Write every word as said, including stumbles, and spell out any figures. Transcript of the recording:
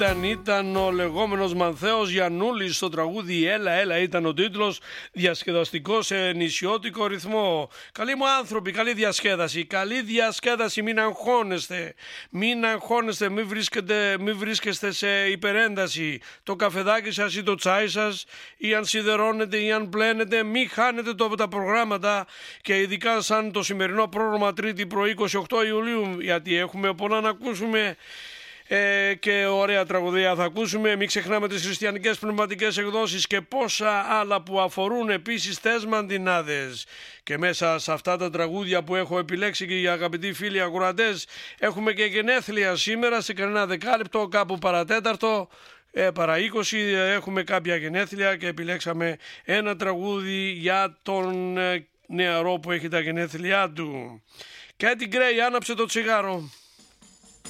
Ήταν, ήταν ο λεγόμενος Μανθαίος Γιαννούλης στο τραγούδι «Έλα, έλα» ήταν ο τίτλος, διασκεδαστικό σε νησιώτικο ρυθμό. Καλοί μου άνθρωποι, καλή διασκέδαση, καλή διασκέδαση, μην αγχώνεστε, μην αγχώνεστε, μην βρίσκεστε, μην βρίσκεστε σε υπερένταση. Το καφεδάκι σας ή το τσάι σας, ή αν σιδερώνετε ή αν πλένετε, μην χάνετε το, τα προγράμματα, και ειδικά σαν το σημερινό πρόγραμμα Τρίτη πρωί είκοσι οκτώ Ιουλίου, γιατί έχουμε πολλά να ακούσουμε. Ε, και ωραία τραγουδία θα ακούσουμε. Μην ξεχνάμε τις χριστιανικές πνευματικές εκδόσεις και πόσα άλλα που αφορούν επίσης θεσμαντινάδες. Και μέσα σε αυτά τα τραγούδια που έχω επιλέξει και οι αγαπητοί φίλοι ακροατές, έχουμε και γενέθλια σήμερα σε κανένα δεκάλεπτο, κάπου παρατέταρτο. Ε, παρά είκοσι έχουμε κάποια γενέθλια και επιλέξαμε ένα τραγούδι για τον ε, νεαρό που έχει τα γενέθλιά του. Κάτι Γκρέι, άναψε το τσιγάρο.